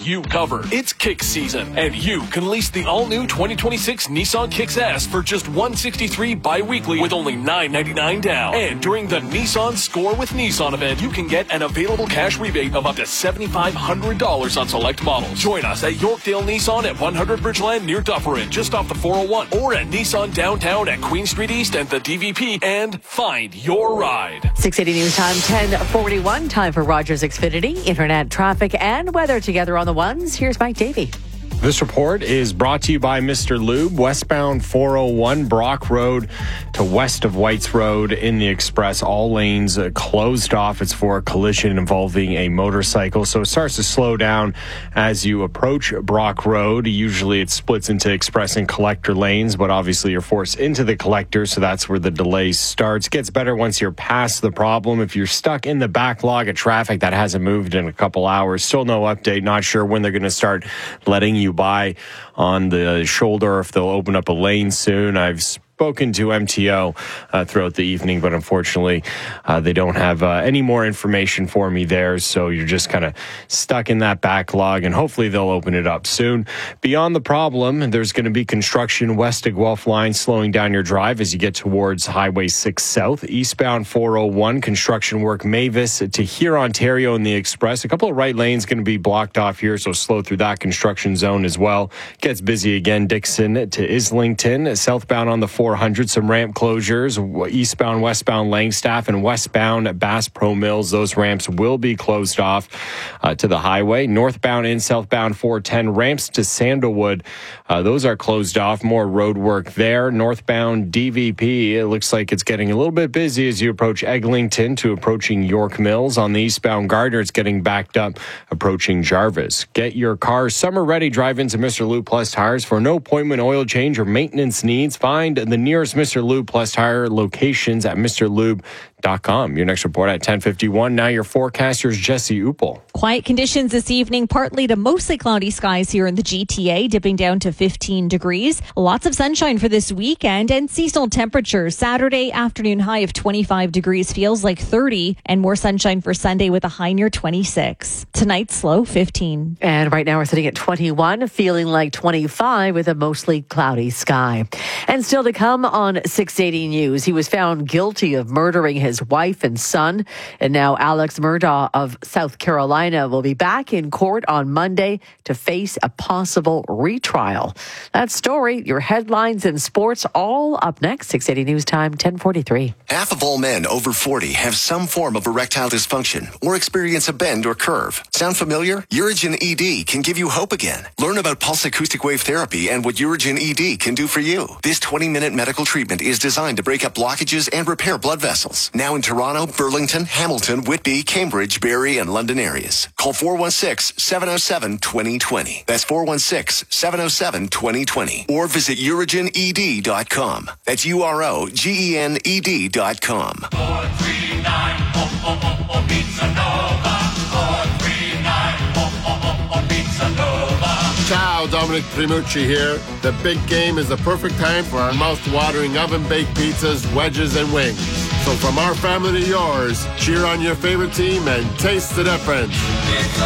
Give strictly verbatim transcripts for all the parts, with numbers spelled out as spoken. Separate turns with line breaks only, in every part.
you covered. It's Kick season, and you can lease the all-new twenty twenty-six Nissan Kicks S for just one hundred sixty-three dollars bi-weekly with only nine ninety-nine down. And during the Nissan Score with Nissan event, you can get an available cash rebate of up to seven thousand five hundred dollars on select models. Join us at Yorkdale Nissan at one hundred Bridgeland near Dufferin, just off the four oh one, or at Nissan downtown at Queen Street East and the D V P, and find your ride.
six eighty News Time, ten forty-one. Time for Rogers Xfinity, internet, traffic, and weather together on the ones. Here's Mike Davey.
This report is brought to you by Mister Lube, westbound four oh one Brock Road to west of Whites Road in the Express. All lanes uh, closed off. It's for a collision involving a motorcycle. So it starts to slow down as you approach Brock Road. Usually it splits into Express and Collector lanes, but obviously you're forced into the Collector, so that's where the delay starts. Gets better once you're past the problem. If you're stuck in the backlog of traffic that hasn't moved in a couple hours, still no update. Not sure when they're going to start letting you by on the shoulder, if they'll open up a lane soon. I've spoken to M T O uh, throughout the evening, but unfortunately uh, they don't have uh, any more information for me there, so you're just kind of stuck in that backlog, and hopefully they'll open it up soon. Beyond the problem, there's going to be construction west of Guelph line slowing down your drive as you get towards Highway six South. Eastbound four oh one, construction work Mavis to here, Ontario in the Express. A couple of right lanes going to be blocked off here, so slow through that construction zone as well. Gets busy again, Dixon to Islington. Southbound on the four hundred, some ramp closures, eastbound, westbound Langstaff and westbound Bass Pro Mills. Those ramps will be closed off uh, to the highway. Northbound and southbound four ten ramps to Sandalwood. Uh, those are closed off. More road work there. Northbound D V P, it looks like it's getting a little bit busy as you approach Eglinton to approaching York Mills. On the eastbound Gardner, it's getting backed up approaching Jarvis. Get your car summer ready. Drive into Mister Lube Plus Tires for no appointment oil change or maintenance needs. Find the nearest Mister Lube Plus Tire locations at Mr Lube dot com. Your next report at ten fifty-one. Now your forecaster's Jesse Upel.
Quiet conditions this evening, partly to mostly cloudy skies here in the G T A, dipping down to fifteen degrees. Lots of sunshine for this weekend, and seasonal temperatures. Saturday afternoon high of twenty-five degrees feels like thirty, and more sunshine for Sunday with a high near twenty-six. Tonight's low fifteen.
And right now we're sitting at twenty-one, feeling like twenty-five with a mostly cloudy sky. And still to come on six eighty News, he was found guilty of murdering his wife and son. And now Alex Murdaugh of South Carolina will be back in court on Monday to face a possible retrial. That story, your headlines and sports, all up next. six eighty News Time, ten forty-three.
Half of all men over forty have some form of erectile dysfunction or experience a bend or curve. Sound familiar? Urigen E D can give you hope again. Learn about pulse acoustic wave therapy and what Urigen E D can do for you. This twenty-minute medical treatment is designed to break up blockages and repair blood vessels. Now in Toronto, Burlington, Hamilton, Whitby, Cambridge, Barrie, and London areas. Call four one six, seven oh seven, two oh two oh. That's four one six, seven oh seven, two oh two oh. Or visit urigen e d dot com. That's U R O G E N E D dot com.
four three nine, oh, oh, oh, oh, Pizza Nova. four three nine, oh, oh, oh, oh, Pizza Nova.
Ciao, Dominic Primucci here. The big game is the perfect time for our mouth-watering oven-baked pizzas, wedges, and wings. So from our family to yours, cheer on your favorite team and taste the difference.
Pizza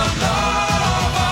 Nova.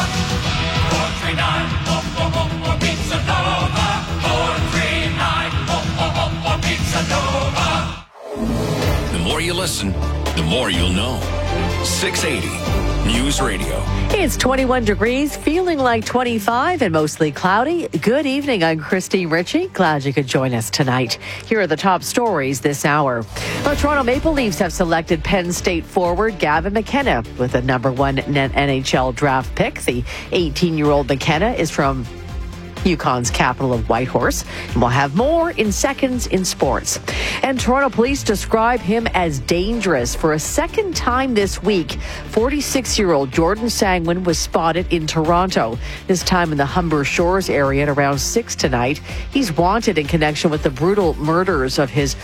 four three nine, oh, oh, oh, oh, Pizza Nova. four three nine, oh, oh, oh, oh, Pizza Nova.
The more you listen, the more you'll know. six eighty News Radio.
It's twenty-one degrees, feeling like twenty-five and mostly cloudy. Good evening. I'm Christine Ritchie. Glad you could join us tonight. Here are the top stories this hour. The Toronto Maple Leafs have selected Penn State forward Gavin McKenna with the number one N H L draft pick. The eighteen-year-old McKenna is from Yukon's capital of Whitehorse. And we'll have more in seconds in sports. And Toronto police describe him as dangerous. For a second time this week, forty-six-year-old Jordan Sangwin was spotted in Toronto, this time in the Humber Shores area at around six tonight. He's wanted in connection with the brutal murders of his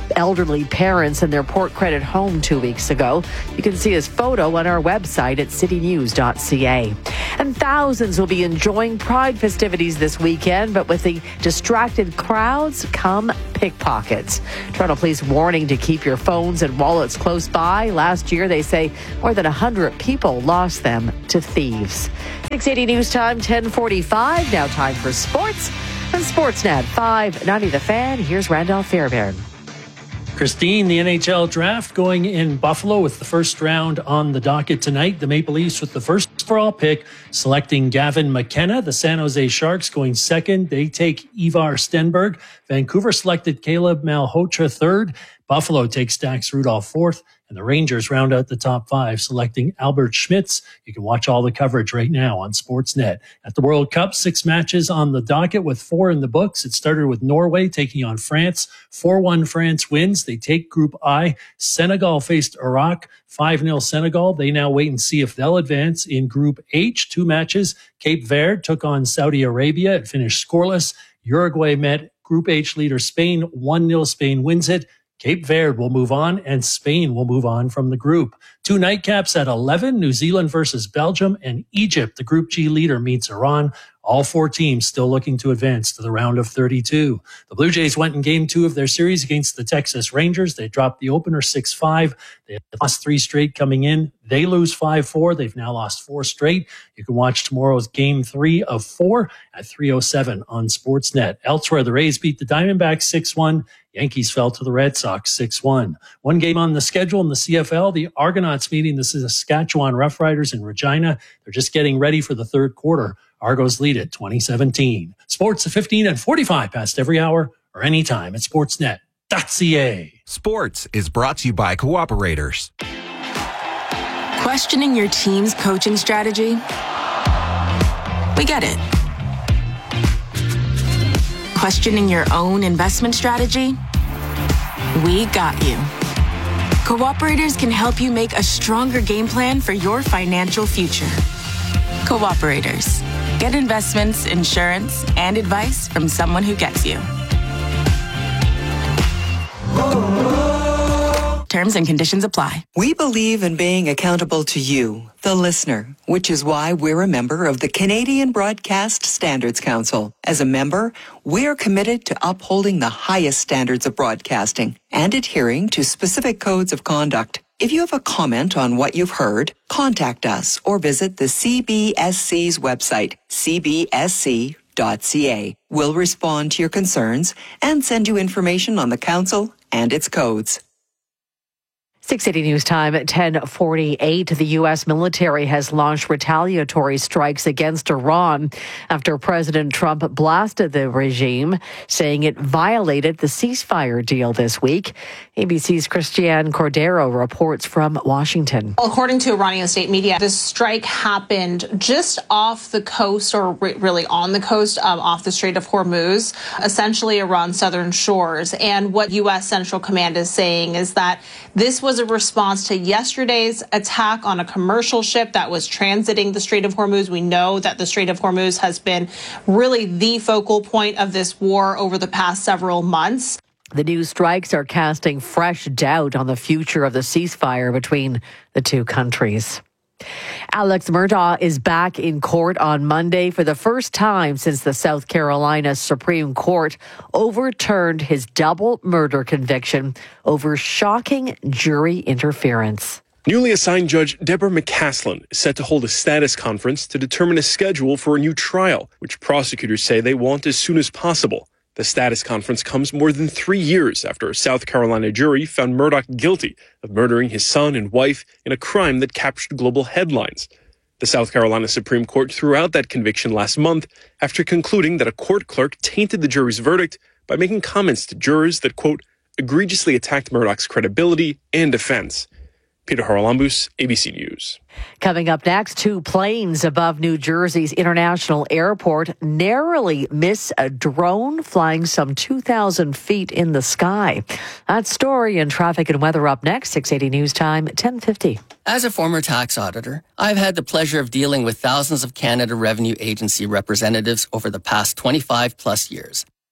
elderly parents in their Port Credit home two weeks ago. You can see his photo on our website at city news dot c a. And thousands will be enjoying Pride festivities this weekend, but with the distracted crowds come pickpockets. Toronto Police warning to keep your phones and wallets close by. Last year, they say more than one hundred people lost them to thieves. six eighty News Time, ten forty-five. Now time for sports. On Sportsnet five ninety The Fan, here's Randolph Fairbairn.
Christine, the N H L draft going in Buffalo with the first round on the docket tonight. The Maple Leafs with the first overall pick, selecting Gavin McKenna. The San Jose Sharks going second. They take Ivar Stenberg. Vancouver selected Caleb Malhotra third. Buffalo takes Dax Rudolph fourth. And the Rangers round out the top five, selecting Albert Schmitz. You can watch all the coverage right now on Sportsnet. At the World Cup, six matches on the docket with four in the books. It started with Norway taking on France. four one France wins. They take Group I. Senegal faced Iraq. five nil Senegal. They now wait and see if they'll advance. In Group H, two matches. Cape Verde took on Saudi Arabia. It finished scoreless. Uruguay met Group H leader Spain. one nil Spain wins it. Cape Verde will move on, and Spain will move on from the group. Two nightcaps at eleven, New Zealand versus Belgium, and Egypt, the Group G leader, meets Iran. All four teams still looking to advance to the round of thirty-two. The Blue Jays went in game two of their series against the Texas Rangers. They dropped the opener six five. They lost three straight coming in. They lose five four. They've now lost four straight. You can watch tomorrow's game three of four at three oh seven on Sportsnet. Elsewhere, the Rays beat the Diamondbacks six one. Yankees fell to the Red Sox six one. One game on the schedule in the C F L, the Argonauts meeting the Saskatchewan Roughriders in Regina. They're just getting ready for the third quarter. Argos lead at twenty seventeen. Sports at fifteen and forty-five past every hour or anytime at sportsnet dot c a.
Sports is brought to you by Cooperators.
Questioning your team's coaching strategy? We get it. Questioning your own investment strategy? We got you. Cooperators can help you make a stronger game plan for your financial future. Cooperators. Get investments, insurance, and advice from someone who gets you. Terms and conditions apply.
We believe in being accountable to you, the listener, which is why we're a member of the Canadian Broadcast Standards Council. As a member, we're committed to upholding the highest standards of broadcasting and adhering to specific codes of conduct. If you have a comment on what you've heard, contact us or visit the C B S C's website, c b s c dot c a. We'll respond to your concerns and send you information on the council and its codes.
six eighty News Time at ten forty-eight. The U S military has launched retaliatory strikes against Iran after President Trump blasted the regime, saying it violated the ceasefire deal this week. A B C's Christiane Cordero reports from Washington.
Well, according to Iranian state media, this strike happened just off the coast, or re- really on the coast, um, off the Strait of Hormuz, essentially Iran's southern shores. And what U S Central Command is saying is that this was a response to yesterday's attack on a commercial ship that was transiting the Strait of Hormuz. We know that the Strait of Hormuz has been really the focal point of this war over the past several months.
The new strikes are casting fresh doubt on the future of the ceasefire between the two countries. Alex Murdaugh is back in court on Monday for the first time since the South Carolina Supreme Court overturned his double murder conviction over shocking jury interference.
Newly assigned Judge Deborah McCaslin is set to hold a status conference to determine a schedule for a new trial, which prosecutors say they want as soon as possible. The status conference comes more than three years after a South Carolina jury found Murdaugh guilty of murdering his son and wife in a crime that captured global headlines. The South Carolina Supreme Court threw out that conviction last month after concluding that a court clerk tainted the jury's verdict by making comments to jurors that, quote, egregiously attacked Murdaugh's credibility and defense. Peter Haralambous, A B C News.
Coming up next, two planes above New Jersey's International Airport narrowly miss a drone flying some two thousand feet in the sky. That story and traffic and weather up next, six eighty News Time, ten fifty.
As a former tax auditor, I've had the pleasure of dealing with thousands of Canada Revenue Agency representatives over the past twenty-five plus years.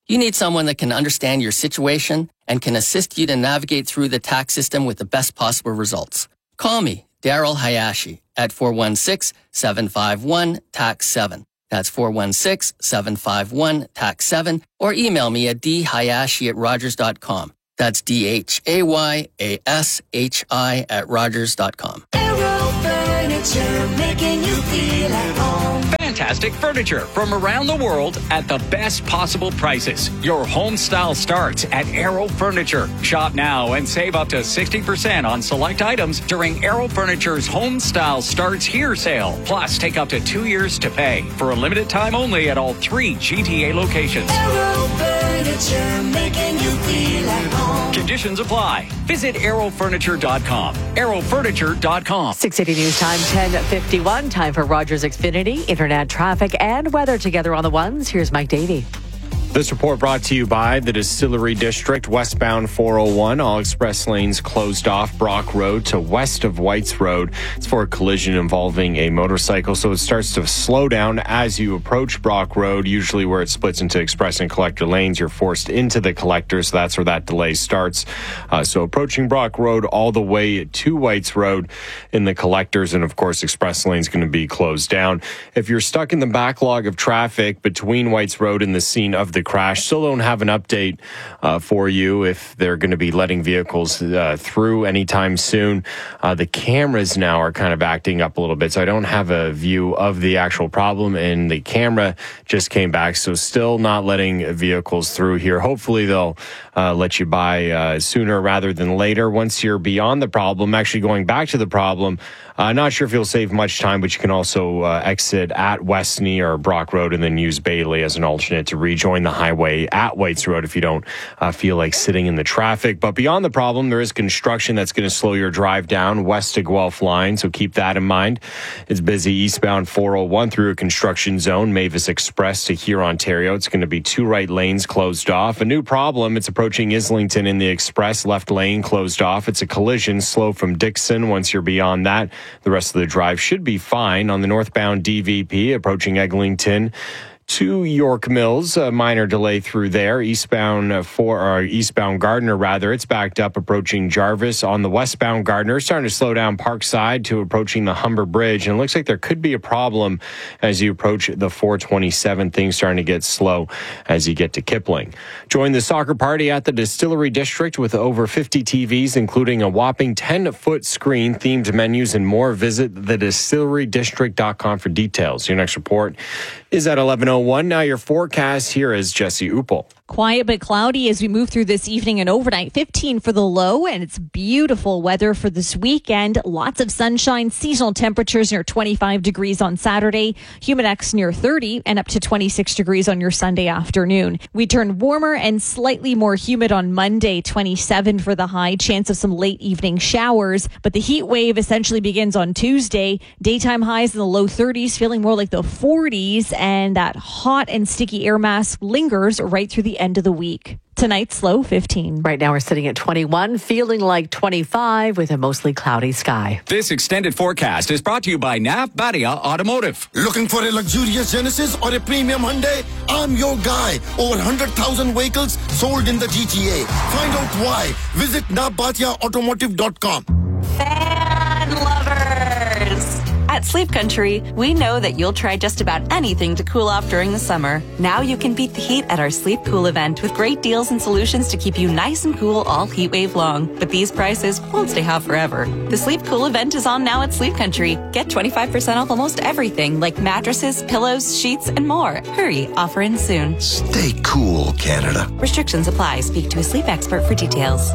You need someone that can understand your situation and can assist you to navigate through the tax system with the best possible results. Call me, Daryl Hayashi, at four one six, seven five one, T A X seven. That's four one six, seven five one, T A X seven, or email me at d hayashi at rogers dot com. That's D H A Y A S H I at rogers dot com.
Aero Furniture, making you feel at home.
Fantastic furniture from around the world at the best possible prices. Your home style starts at Aero Furniture. Shop now and save up to sixty percent on select items during Aero Furniture's Home Style Starts Here sale. Plus, take up to two years to pay for a limited time only at all three G T A locations.
Aero Furniture, making you feel at home.
Conditions apply. Visit aero furniture dot com. aero furniture dot com.
six eighty News Time, ten fifty-one. Time for Rogers Xfinity, internet traffic and weather together on the ones. Here's Mike Davey.
This report brought to you by the Distillery District, westbound four oh one. All express lanes closed off Brock Road to west of Whites Road. It's for a collision involving a motorcycle, so it starts to slow down as you approach Brock Road. Usually where it splits into express and collector lanes, you're forced into the collector, so that's where that delay starts. Uh, so approaching Brock Road all the way to Whites Road in the collectors, and of course express lanes going to be closed down. If you're stuck in the backlog of traffic between Whites Road and the scene of the crash, still don't have an update uh, for you if they're going to be letting vehicles uh, through anytime soon. Uh, the cameras now are kind of acting up a little bit, so I don't have a view of the actual problem, and the camera just came back, so still not letting vehicles through here. Hopefully they'll uh, let you by uh, sooner rather than later. Once you're beyond the problem, actually going back to the problem, uh, not sure if you'll save much time, but you can also uh, exit at Westney or Brock Road and then use Bailey as an alternate to rejoin the highway at Whites Road if you don't uh, feel like sitting in the traffic. But beyond the problem, there is construction that's going to slow your drive down west to Guelph line, so keep that in mind. It's busy eastbound four oh one through a construction zone, Mavis Express to here, Ontario. It's going to be two right lanes closed off. A new problem, it's approaching Islington in the express, left lane closed off. It's a collision, slow from Dixon. Once you're beyond that, the rest of the drive should be fine. On the northbound D V P, approaching Eglinton to York Mills, a minor delay through there. Eastbound uh, for or eastbound Gardner, rather, it's backed up approaching Jarvis. On the westbound Gardner, starting to slow down Parkside to approaching the Humber Bridge, and it looks like there could be a problem as you approach the four twenty-seven. Things starting to get slow as you get to Kipling. Join the soccer party at the Distillery District with over fifty T Vs, including a whopping ten-foot screen, themed menus, and more. Visit the distillery district dot com for details. Your next report is at eleven oh one. Now your forecast, here is Jesse Upel.
Quiet but cloudy as we move through this evening and overnight. fifteen for the low, and it's beautiful weather for this weekend. Lots of sunshine, seasonal temperatures near twenty-five degrees on Saturday, Humidex near thirty, and up to twenty-six degrees on your Sunday afternoon. We turn warmer and slightly more humid on Monday, twenty-seven for the high, chance of some late evening showers. But the heat wave essentially begins on Tuesday. Daytime highs in the low thirties, feeling more like the forties, and that hot and sticky air mass lingers right through the end of the week. Tonight's low fifteen.
Right now we're sitting at twenty-one, feeling like twenty-five with a mostly cloudy sky.
This extended forecast is brought to you by Nav Badia Automotive.
Looking for a luxurious Genesis or a premium Hyundai? I'm your guy. Over one hundred thousand vehicles sold in the G T A. Find out why. Visit nav badia automotive dot com.
Fan lovers! At Sleep Country, we know that you'll try just about anything to cool off during the summer. Now you can beat the heat at our Sleep Cool event with great deals and solutions to keep you nice and cool all heat wave long. But these prices won't stay hot forever. The Sleep Cool event is on now at Sleep Country. Get twenty-five percent off almost everything like mattresses, pillows, sheets, and more. Hurry, offer ends soon.
Stay cool, Canada.
Restrictions apply. Speak to a sleep expert for details.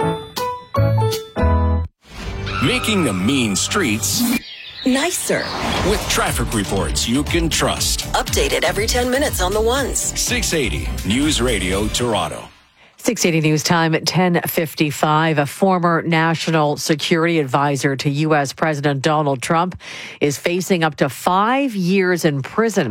Making the mean streets
nicer.
With traffic reports you can trust.
Updated every ten minutes on the ones.
six eighty News Radio Toronto.
six eighty News Time at ten fifty-five. A former national security advisor to U S President Donald Trump is facing up to five years in prison.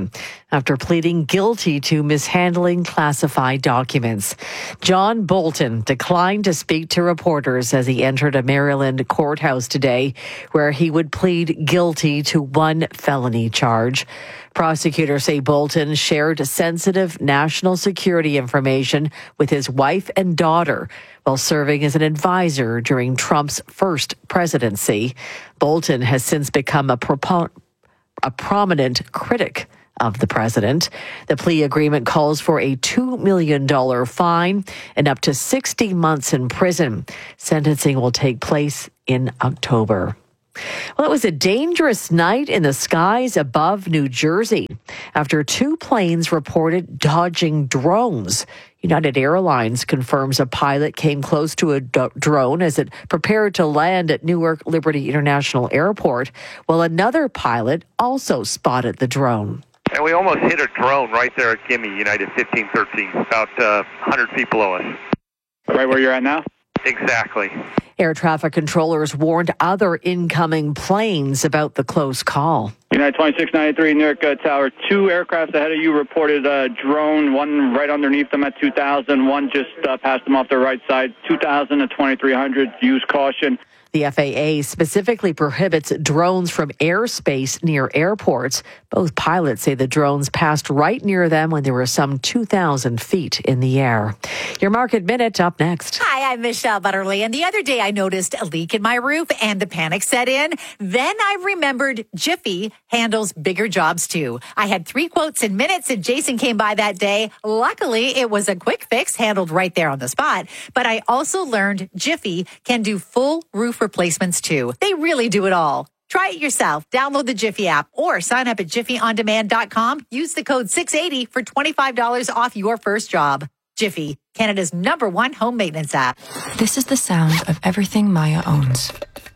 after pleading guilty to mishandling classified documents. John Bolton declined to speak to reporters as he entered a Maryland courthouse today, where he would plead guilty to one felony charge. Prosecutors say Bolton shared sensitive national security information with his wife and daughter while serving as an advisor during Trump's first presidency. Bolton has since become a, propo- a prominent critic of the president. The plea agreement calls for a two million dollars fine and up to sixty months in prison. Sentencing will take place in October. Well, it was a dangerous night in the skies above New Jersey after two planes reported dodging drones. United Airlines confirms a pilot came close to a d- drone as it prepared to land at Newark Liberty International Airport, while another pilot also spotted the drone.
And we almost hit a drone right there at Gimme, United fifteen thirteen, about uh, one hundred feet below us.
Right where you're at now?
Exactly.
Air traffic controllers warned other incoming planes about the close call.
United twenty-six ninety-three, Newark uh, Tower. Two aircrafts ahead of you reported a drone, one right underneath them at two thousand, one just uh, past them off their right side, two thousand to twenty-three hundred. Use caution.
The F A A specifically prohibits drones from airspace near airports. Both pilots say the drones passed right near them when they were some two thousand feet in the air. Your Market Minute up next.
Hi, I'm Michelle Butterly, and the other day I noticed a leak in my roof and the panic set in. Then I remembered Jiffy handles bigger jobs too. I had three quotes in minutes and Jason came by that day. Luckily, it was a quick fix handled right there on the spot. But I also learned Jiffy can do full roof replacements too. They really do it all. Try it yourself. Download the Jiffy app or sign up at jiffy on demand dot com. Use the code six eighty for twenty-five dollars off your first job. Jiffy, Canada's number one home maintenance app.
This is the sound of everything Maya owns.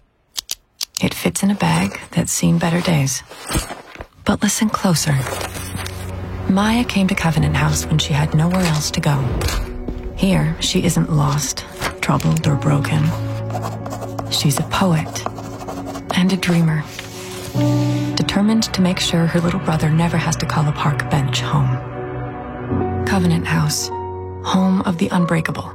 It fits in a bag that's seen better days. But listen closer. Maya came to Covenant House when she had nowhere else to go. Here, she isn't lost, troubled, or broken. She's a poet and a dreamer, determined to make sure her little brother never has to call a park bench home. Covenant House, home of the unbreakable.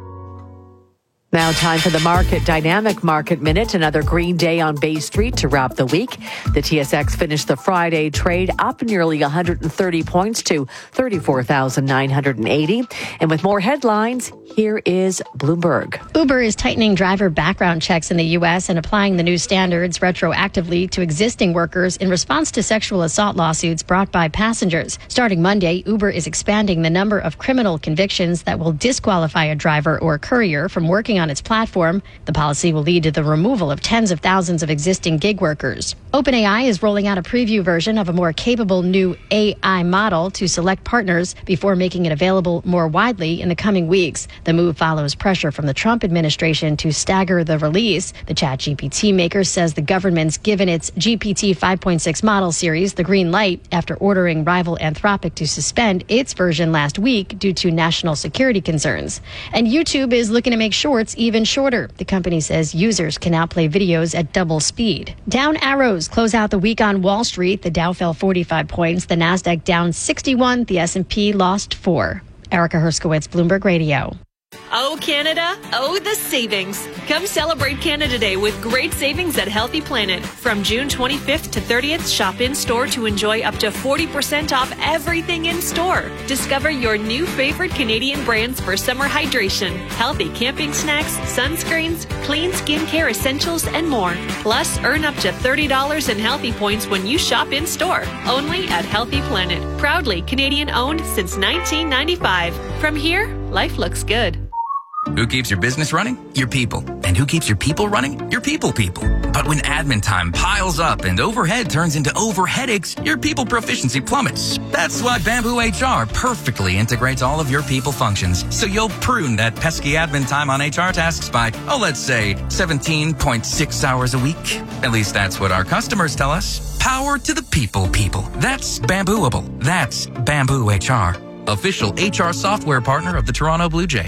Now time for the Market Dynamic Market Minute. Another green day on Bay Street to wrap the week. The T S X finished the Friday trade up nearly one hundred thirty points to thirty-four thousand nine hundred eighty. And with more headlines, here is Bloomberg.
Uber is tightening driver background checks in the U S and applying the new standards retroactively to existing workers in response to sexual assault lawsuits brought by passengers. Starting Monday, Uber is expanding the number of criminal convictions that will disqualify a driver or courier from working on its platform. The policy will lead to the removal of tens of thousands of existing gig workers. OpenAI is rolling out a preview version of a more capable new A I model to select partners before making it available more widely in the coming weeks. The move follows pressure from the Trump administration to stagger the release. The ChatGPT maker says the government's given its G P T five point six model series the green light after ordering rival Anthropic to suspend its version last week due to national security concerns. And YouTube is looking to make shorts even shorter. The company says users can now play videos at double speed. Down arrows close out the week on Wall Street. The Dow fell forty-five points. The Nasdaq down sixty-one. The S and P lost four. Erica Herskowitz, Bloomberg Radio.
Oh, Canada. Oh, the savings. Come celebrate Canada Day with great savings at Healthy Planet. From June twenty-fifth to thirtieth, shop in-store to enjoy up to forty percent off everything in store. Discover your new favorite Canadian brands for summer hydration, healthy camping snacks, sunscreens, clean skincare essentials, and more. Plus, earn up to thirty dollars in Healthy Points when you shop in-store. Only at Healthy Planet. Proudly Canadian-owned since nineteen ninety-five. From here, life looks good.
Who keeps your business running? Your people. And who keeps your people running? Your people people. But when admin time piles up and overhead turns into overheadaches, your people proficiency plummets. That's why Bamboo H R perfectly integrates all of your people functions, so you'll prune that pesky admin time on H R tasks by, oh, let's say seventeen point six hours a week. At least that's what our customers tell us. Power to the people people. That's Bambooable. That's Bamboo H R. Official H R software partner of the Toronto Blue Jays.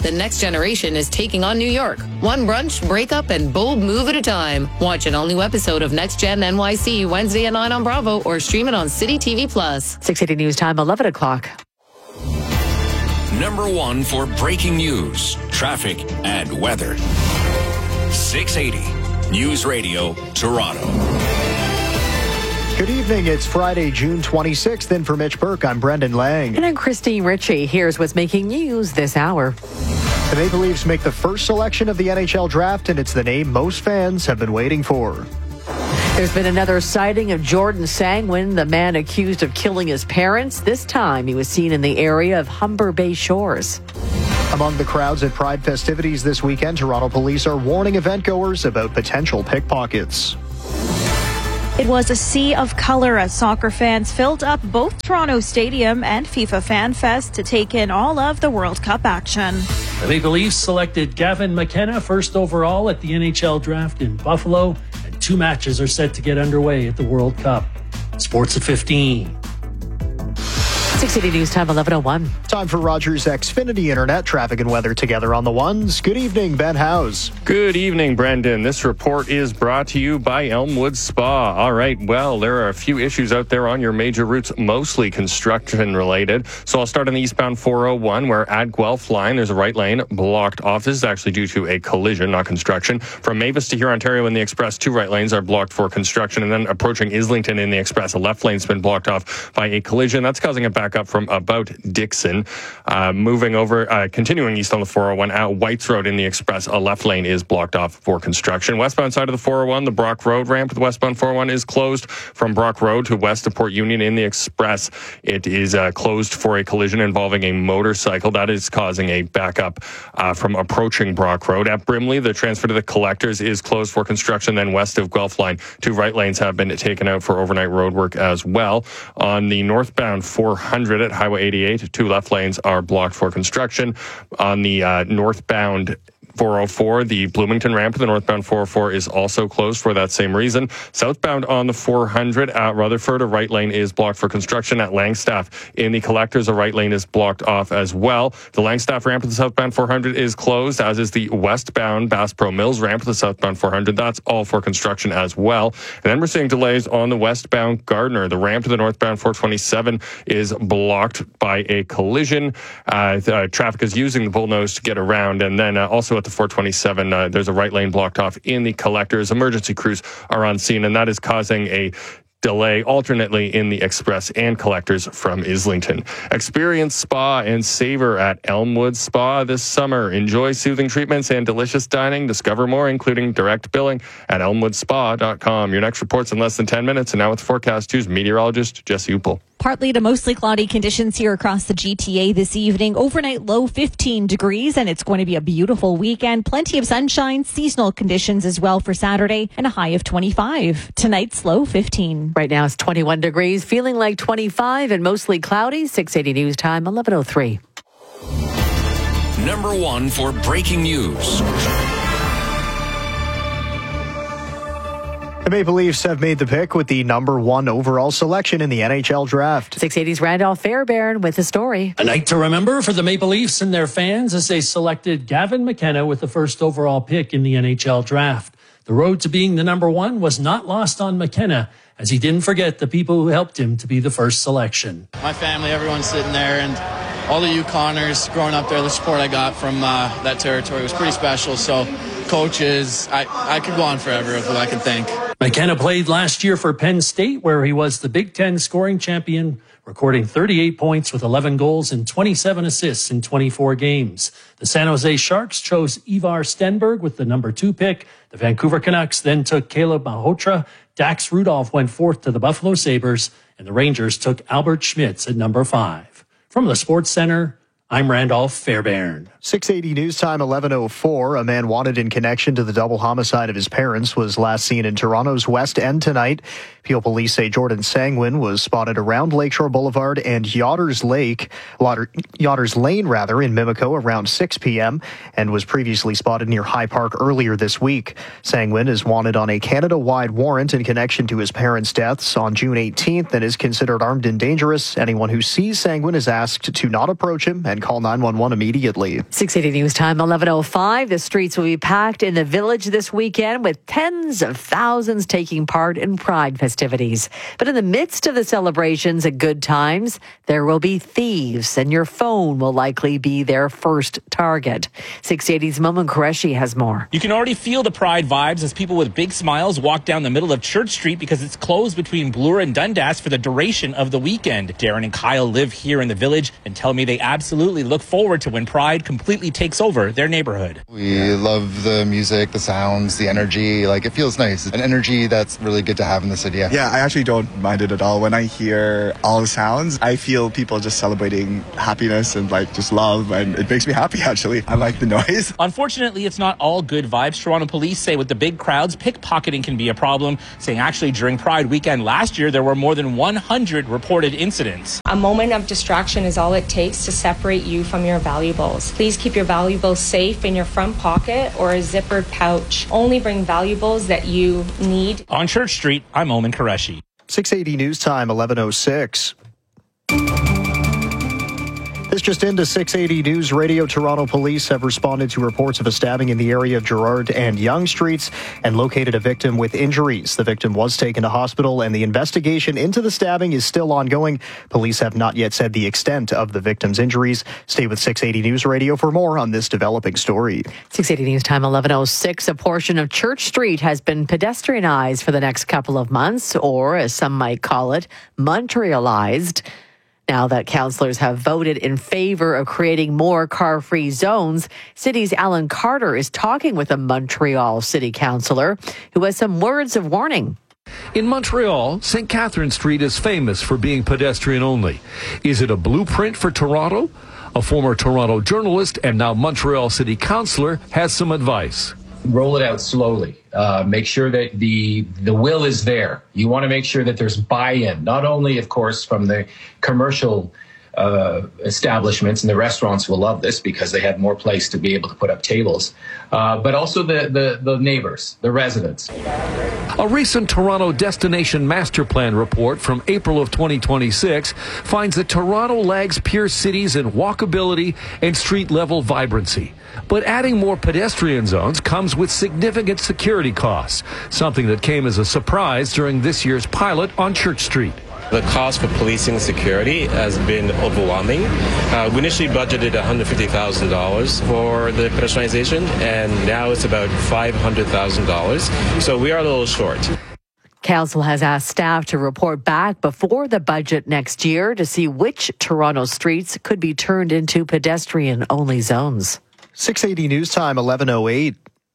The next generation is taking on New York. One brunch, breakup, and bold move at a time. Watch an all-new episode of Next Gen N Y C Wednesday at nine on Bravo or stream it on City T V Plus.
six eighty News Time, eleven o'clock.
Number one for breaking news, traffic, and weather. six eighty News Radio, Toronto.
Good evening. It's Friday, June twenty-sixth. In for Mitch Burke, I'm Brendan Lang.
And I'm Christine Ritchie. Here's what's making news this hour.
The Maple Leafs make the first selection of the N H L draft, and it's the name most fans have been waiting for.
There's been another sighting of Jordan Sangwin, the man accused of killing his parents. This time he was seen in the area of Humber Bay Shores.
Among the crowds at Pride festivities this weekend, Toronto police are warning eventgoers about potential pickpockets.
It was a sea of color as soccer fans filled up both Toronto Stadium and FIFA Fan Fest to take in all of the World Cup action.
The Maple Leafs selected Gavin McKenna first overall at the N H L draft in Buffalo, and two matches are set to get underway at the World Cup. Sports at fifteen.
six eighty News Time, eleven oh one.
Time for Rogers Xfinity Internet traffic and weather together on the ones. Good evening, Ben Howes.
Good evening, Brendan. This report is brought to you by Elmwood Spa. All right, well, there are a few issues out there on your major routes, mostly construction related. So I'll start on the eastbound four oh one, where at Guelph line, there's a right lane blocked off. This is actually due to a collision, not construction. From Mavis to Huron, Ontario in the express, two right lanes are blocked for construction. And then approaching Islington in the express, a left lane's been blocked off by a collision. That's causing a backup up from about Dixon. Uh, moving over, uh, continuing east on the four oh one at Whites Road in the express, a left lane is blocked off for construction. Westbound side of the four oh one, the Brock Road ramp, the westbound four oh one is closed from Brock Road to west of Port Union in the express. It is uh, closed for a collision involving a motorcycle. That is causing a backup uh, from approaching Brock Road. At Brimley, the transfer to the collectors is closed for construction. Then west of Guelph Line, two right lanes have been taken out for overnight road work as well. On the northbound four hundred at Highway eighty-eight, two left lanes are blocked for construction. On the uh, northbound four oh four, the Bloomington ramp to the northbound four oh four is also closed for that same reason. Southbound on the four hundred at Rutherford, a right lane is blocked for construction. At Langstaff in the collectors, a right lane is blocked off as well. The Langstaff ramp to the southbound four hundred is closed, as is the westbound Bass Pro Mills ramp to the southbound four hundred. That's all for construction as well. And then we're seeing delays on the westbound Gardner. The ramp to the northbound four twenty-seven is blocked by a collision. Uh, the, uh, traffic is using the bullnose to get around. And then uh, also at the four twenty-seven, uh, there's a right lane blocked off in the collectors. Emergency crews are on scene, and that is causing a delay alternately in the express and collectors from Islington. Experience spa and savor at Elmwood Spa this summer. Enjoy soothing treatments and delicious dining. Discover more, including direct billing, at elmwood spa dot com. Your next report's in less than ten minutes, and now with Forecast two's meteorologist Jesse Upel.
Partly to mostly cloudy conditions here across the G T A this evening. Overnight low fifteen degrees, and it's going to be a beautiful weekend. Plenty of sunshine, seasonal conditions as well for Saturday, and a high of twenty-five. Tonight's low fifteen.
Right now it's twenty-one degrees, feeling like twenty-five and mostly cloudy. six eighty News Time, eleven oh three.
Number one for breaking news.
The Maple Leafs have made the pick with the number one overall selection in the N H L draft.
six eighty's Randolph Fairbairn with the story.
A night to remember for the Maple Leafs and their fans as they selected Gavin McKenna with the first overall pick in the N H L draft. The road to being the number one was not lost on McKenna, as he didn't forget the people who helped him to be the first selection.
My family, everyone's sitting there, and all the Yukoners growing up there, the support I got from uh, that territory was pretty special. So coaches, I, I could go on forever of who I could thank.
McKenna played last year for Penn State, where he was the Big Ten scoring champion, recording thirty-eight points with eleven goals and twenty-seven assists in twenty-four games. The San Jose Sharks chose Ivar Stenberg with the number two pick. The Vancouver Canucks then took Caleb Malhotra. Dax Rudolph went fourth to the Buffalo Sabres, and the Rangers took Albert Schmitz at number five. From the Sports Center, I'm Randolph Fairbairn.
six eighty News Time, eleven oh four. A man wanted in connection to the double homicide of his parents was last seen in Toronto's West End tonight. Peel police say Jordan Sangwin was spotted around Lakeshore Boulevard and Yotters Lake, Yotters Lane rather, in Mimico around six p.m. and was previously spotted near High Park earlier this week. Sangwin is wanted on a Canada-wide warrant in connection to his parents' deaths on June eighteenth and is considered armed and dangerous. Anyone who sees Sangwin is asked to not approach him and and call nine one one immediately.
six eighty News Time, eleven oh five. The streets will be packed in the Village this weekend with tens of thousands taking part in Pride festivities. But in the midst of the celebrations and good times, there will be thieves, and your phone will likely be their first target. six eighty's Momin Qureshi has more.
You can already feel the Pride vibes as people with big smiles walk down the middle of Church Street because it's closed between Bloor and Dundas for the duration of the weekend. Darren and Kyle live here in the Village and tell me they absolutely look forward to when Pride completely takes over their neighborhood.
We love the music, the sounds, the energy. Like, it feels nice. An energy that's really good to have in the city.
Yeah, I actually don't mind it at all. When I hear all the sounds, I feel people just celebrating happiness and like just love, and it makes me happy actually. I like the noise.
Unfortunately, it's not all good vibes. Toronto police say with the big crowds, pickpocketing can be a problem, saying actually during Pride weekend last year, there were more than one hundred reported incidents.
A moment of distraction is all it takes to separate you from your valuables. Please keep your valuables safe in your front pocket or a zippered pouch. Only bring valuables that you need.
On Church Street, I'm Momin Qureshi.
six eighty News Time, eleven oh six. This just into six eighty News Radio. Toronto police have responded to reports of a stabbing in the area of Gerrard and Yonge Streets and located a victim with injuries. The victim was taken to hospital, and the investigation into the stabbing is still ongoing. Police have not yet said the extent of the victim's injuries. Stay with six eighty News Radio for more on this developing story.
six eighty News Time, eleven oh six. A portion of Church Street has been pedestrianized for the next couple of months, or as some might call it, Montrealized. Now that councillors have voted in favor of creating more car-free zones, City's Alan Carter is talking with a Montreal City councillor who has some words of warning.
In Montreal, Saint Catherine Street is famous for being pedestrian only. Is it a blueprint for Toronto? A former Toronto journalist and now Montreal City councillor has some advice.
Roll it out slowly. Uh, make sure that the the will is there. You want to make sure that there's buy-in, not only, of course, from the commercial uh, establishments, and the restaurants will love this because they have more place to be able to put up tables, uh, but also the, the, the neighbors, the residents.
A recent Toronto Destination Master Plan report from April of twenty twenty-six finds that Toronto lags peer cities in walkability and street-level vibrancy. But adding more pedestrian zones comes with significant security costs, something that came as a surprise during this year's pilot on Church Street.
The cost for policing security has been overwhelming. Uh, we initially budgeted one hundred fifty thousand dollars for the pedestrianization, and now it's about five hundred thousand dollars. So we are a little short.
Council has asked staff to report back before the budget next year to see which Toronto streets could be turned into pedestrian-only zones.
six eighty News Time, eleven oh eight.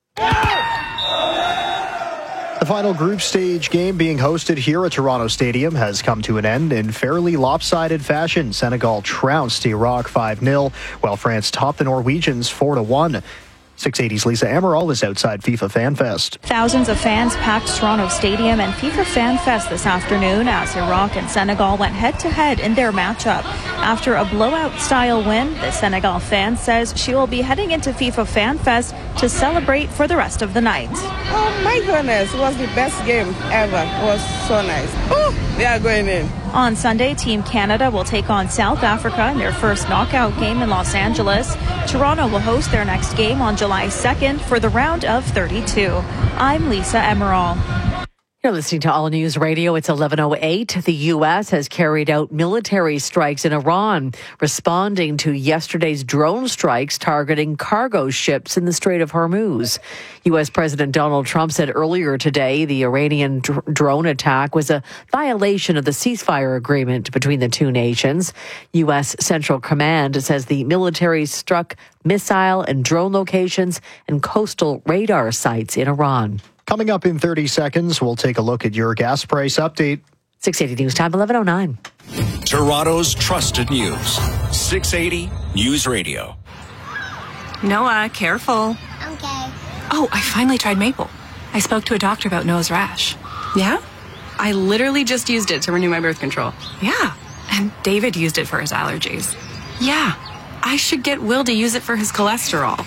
The final group stage game being hosted here at Toronto Stadium has come to an end in fairly lopsided fashion. Senegal trounced Iraq five nil, while France topped the Norwegians four to one. six eighty's Lisa Amaral is outside FIFA FanFest.
Thousands of fans packed Toronto Stadium and FIFA FanFest this afternoon as Iraq and Senegal went head-to-head in their matchup. After a blowout-style win, the Senegal fan says she will be heading into FIFA FanFest to celebrate for the rest of the night.
Oh my goodness, it was the best game ever. It was so nice. Oh, they are going in.
On Sunday, Team Canada will take on South Africa in their first knockout game in Los Angeles. Toronto will host their next game on July second for the round of thirty-two. I'm Lisa Emerald.
You're listening to All News Radio. It's eleven oh eight. The U S has carried out military strikes in Iran, responding to yesterday's drone strikes targeting cargo ships in the Strait of Hormuz. U S President Donald Trump said earlier today the Iranian dr- drone attack was a violation of the ceasefire agreement between the two nations. U S Central Command says the military struck missile and drone locations and coastal radar sites in Iran.
Coming up in thirty seconds, we'll take a look at your gas price update.
six eighty News Time, eleven oh nine.
Toronto's trusted news. six eighty News Radio.
Noah, careful.
Okay.
Oh, I finally tried maple. I spoke to a doctor about Noah's rash.
Yeah? I literally just used it to renew my birth control.
Yeah. And David used it for his allergies. Yeah. I should get Will to use it for his cholesterol.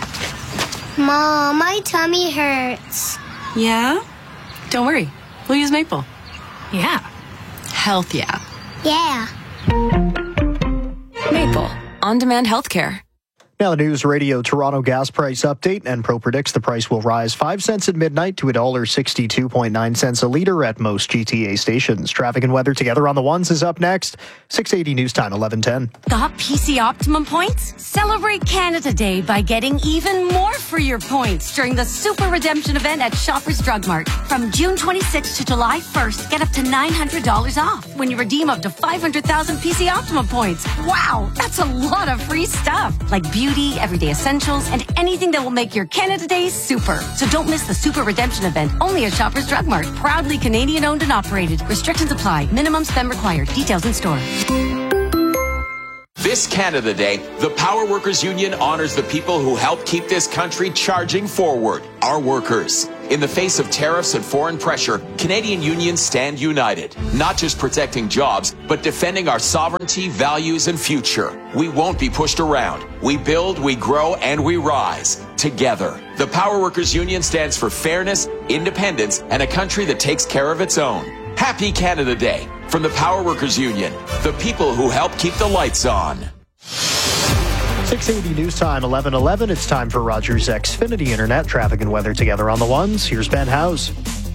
Mom, my tummy hurts.
Yeah? Don't worry. We'll use maple. Yeah.
Health, yeah. Yeah.
Maple. on-demand healthcare.
Now the News Radio Toronto gas price update. Enpro predicts the price will rise five cents at midnight to one dollar sixty-two point nine cents a litre at most G T A stations. Traffic and weather together on the ones is up next. six eighty News Time, eleven ten.
Got P C Optimum points? Celebrate Canada Day by getting even more for your points during the Super Redemption event at Shoppers Drug Mart. From June twenty-sixth to July first, get up to nine hundred dollars off when you redeem up to five hundred thousand P C Optimum points. Wow, that's a lot of free stuff. Like beauty, everyday essentials, and anything that will make your Canada Day super. So don't miss the Super Redemption event, only at Shoppers Drug Mart. Proudly Canadian owned and operated. Restrictions apply. Minimum spend required. Details in store.
This Canada Day, the Power Workers Union honors the people who help keep this country charging forward, our workers. In the face of tariffs and foreign pressure, Canadian unions stand united, not just protecting jobs, but defending our sovereignty, values, and future. We won't be pushed around. We build, we grow, and we rise together. The Power Workers Union stands for fairness, independence, and a country that takes care of its own. Happy Canada Day from the Power Workers Union, the people who help keep the lights on.
six eighty News Time, eleven eleven. It's time for Rogers Xfinity Internet. Traffic and weather together on the ones. Here's Ben Howes.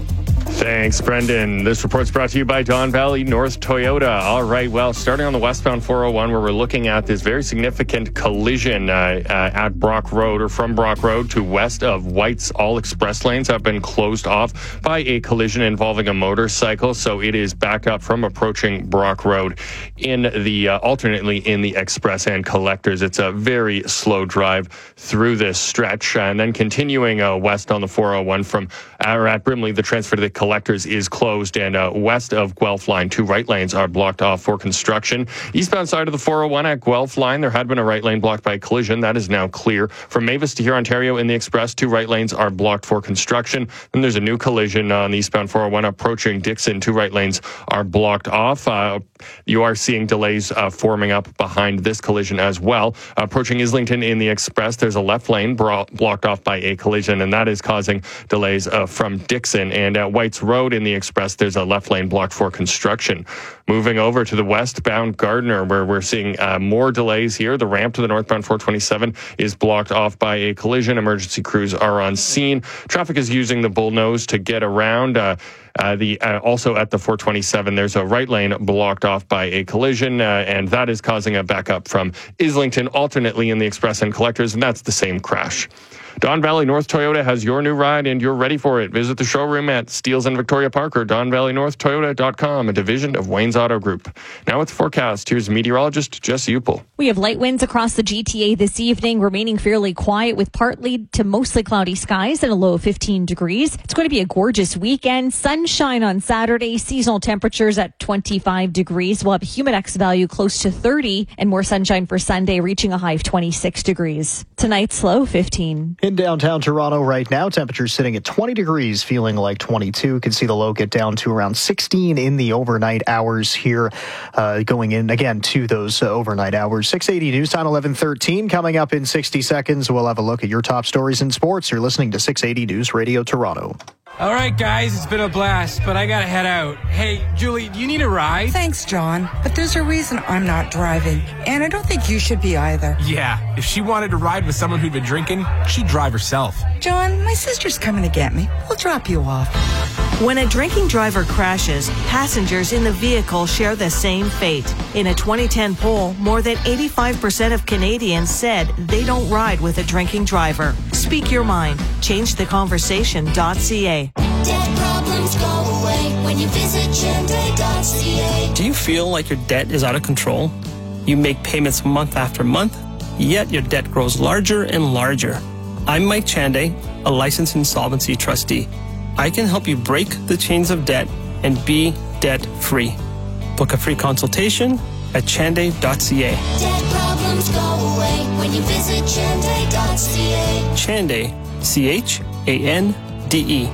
Thanks, Brendan. This report's brought to you by Don Valley North Toyota. All right, well, starting on the westbound four oh one, where we're looking at this very significant collision uh, uh, at Brock Road, or from Brock Road to west of White's. All express lanes have been closed off by a collision involving a motorcycle, so it is back up from approaching Brock Road in the uh, alternately in the express and collectors. It's a very slow drive through this stretch, and then continuing uh, west on the four oh one from uh, at Brimley, the transfer to the collectors is closed, and uh, west of Guelph Line, two right lanes are blocked off for construction. Eastbound side of the four oh one at Guelph Line, there had been a right lane blocked by a collision. That is now clear. From Mavis to here, Ontario in the express, two right lanes are blocked for construction. Then there's a new collision on the eastbound four oh one approaching Dixon. Two right lanes are blocked off. Uh, you are seeing delays uh, forming up behind this collision as well. Uh, approaching Islington in the express, there's a left lane bro- blocked off by a collision, and that is causing delays uh, from Dixon. And at White's Road in the express, there's a left lane blocked for construction. Moving over to the westbound Gardiner, where we're seeing uh, more delays here. The ramp to the northbound four twenty-seven is blocked off by a collision. Emergency crews are on scene. Traffic is using the Bullnose to get around. Uh, Uh, the uh, also at the four twenty-seven, there's a right lane blocked off by a collision, uh, and that is causing a backup from Islington, alternately in the express and collectors, and that's the same crash. Don Valley North Toyota has your new ride, and you're ready for it. Visit the showroom at Steeles and Victoria Park or don valley north toyota dot com, a division of Wayne's Auto Group. Now with the forecast, here's meteorologist Jess Upel.
We have light winds across the G T A this evening, remaining fairly quiet with partly to mostly cloudy skies and a low of fifteen degrees. It's going to be a gorgeous weekend. Sunshine on Saturday, seasonal temperatures at twenty-five degrees. We'll have a humidex value close to thirty, and more sunshine for Sunday, reaching a high of twenty-six degrees. Tonight's low fifteen.
In downtown Toronto right now, temperatures sitting at twenty degrees, feeling like twenty-two. You can see the low get down to around sixteen in the overnight hours here, uh, going in again to those uh, overnight hours. six eighty News Time, eleven thirteen. Coming up in sixty seconds, we'll have a look at your top stories in sports. You're listening to six eighty News Radio Toronto.
All right, guys, it's been a blast, but I gotta head out. Hey, Julie, do you need a ride?
Thanks, John, but there's a reason I'm not driving, and I don't think you should be either.
Yeah, if she wanted to ride with someone who'd been drinking, she'd drive herself.
John, my sister's coming to get me. We'll drop you off.
When a drinking driver crashes, passengers in the vehicle share the same fate. In a twenty ten poll, more than eighty-five percent of Canadians said they don't ride with a drinking driver. Speak your mind. change the conversation dot c a.
Debt problems go away when you visit Chende dot c a.
Do you feel like your debt is out of control? You make payments month after month, yet your debt grows larger and larger. I'm Mike Chande, a licensed insolvency trustee. I can help you break the chains of debt and be debt-free. Book a free consultation at chande dot c a.
Debt problems go away when you visit Chande dot c a.
Chande, C H A N D E.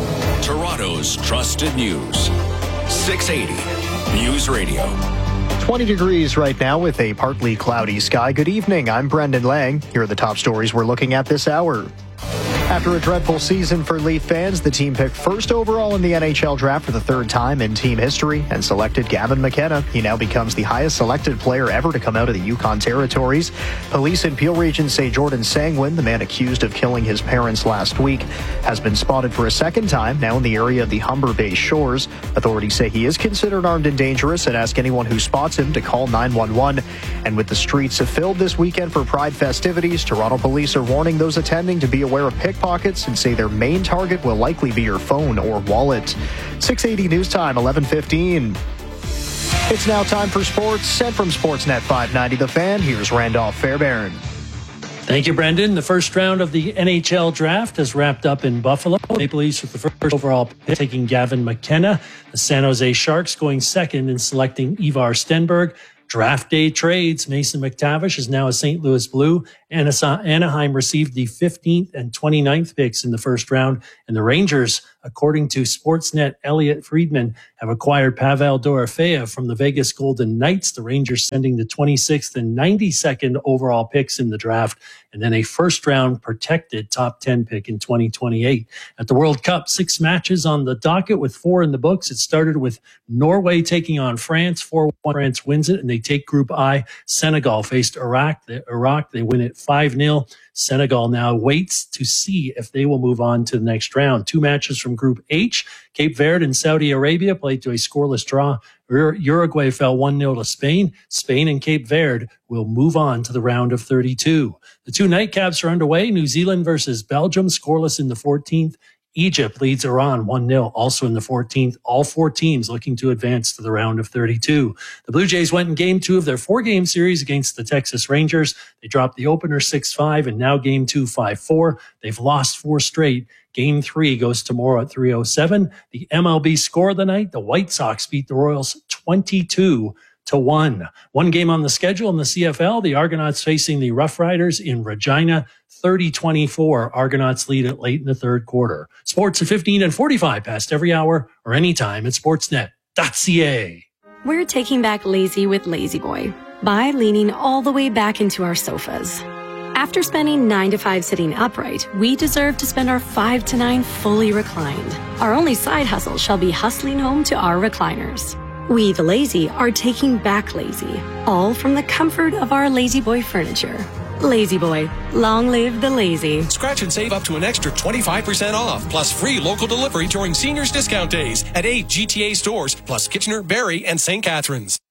Toronto's trusted news. six eighty News Radio.
twenty degrees right now with a partly cloudy sky. Good evening. I'm Brendan Lang. Here are the top stories we're looking at this hour. After a dreadful season for Leaf fans, the team picked first overall in the N H L draft for the third time in team history and selected Gavin McKenna. He now becomes the highest selected player ever to come out of the Yukon territories. Police in Peel Region say Jordan Sangwin, the man accused of killing his parents last week, has been spotted for a second time, now in the area of the Humber Bay shores. Authorities say he is considered armed and dangerous and ask anyone who spots him to call nine one one. And with the streets filled this weekend for Pride festivities, Toronto police are warning those attending to be aware of pickpockets and say their main target will likely be your phone or wallet. six eighty News Time, eleven fifteen. It's now time for sports. Sent from Sportsnet five ninety The Fan, here's Randolph Fairbairn.
Thank you, Brendan. The first round of the N H L draft has wrapped up in Buffalo. Maple Leafs with the first overall pick, taking Gavin McKenna. The San Jose Sharks going second in selecting Ivar Stenberg. Draft day trades. Mason McTavish is now a Saint Louis Blue. Anaheim received the fifteenth and twenty-ninth picks in the first round. And the Rangers, according to Sportsnet, Elliot Friedman, have acquired Pavel Dorofeyev from the Vegas Golden Knights. The Rangers sending the twenty-sixth and ninety-second overall picks in the draft, and then a first-round protected top ten pick in twenty twenty-eight. At the World Cup, six matches on the docket with four in the books. It started with Norway taking on France. four one France wins it, and they take Group I. Senegal faced Iraq. The, Iraq, they win it five nil. Senegal now waits to see if they will move on to the next round. Two matches from Group H. Cape Verde and Saudi Arabia played to a scoreless draw. Uruguay fell one nil to Spain. Spain and Cape Verde will move on to the round of thirty-two. The two nightcaps are underway. New Zealand versus Belgium, scoreless in the fourteenth. Egypt leads Iran one nil, also in the fourteenth. All four teams looking to advance to the round of thirty-two. The Blue Jays went in game two of their four-game series against the Texas Rangers. They dropped the opener six five, and now game two five four. They've lost four straight. Game three goes tomorrow at three oh seven. The M L B score of the night, the White Sox beat the Royals twenty-two to one. One game on the schedule in the C F L, the Argonauts facing the Rough Riders in Regina. thirty twenty-four. Argonauts lead it late in the third quarter. Sports at fifteen and forty-five past every hour or anytime at sportsnet dot c a.
We're taking back lazy with Lazy Boy by leaning all the way back into our sofas. After spending nine to five sitting upright, we deserve to spend our five to nine fully reclined. Our only side hustle shall be hustling home to our recliners. We, the lazy, are taking back lazy, all from the comfort of our Lazy Boy furniture. Lazy Boy, long live the lazy.
Scratch and save up to an extra twenty-five percent off, plus free local delivery during seniors discount days at eight G T A stores, plus Kitchener, Barrie, and Saint Catharines.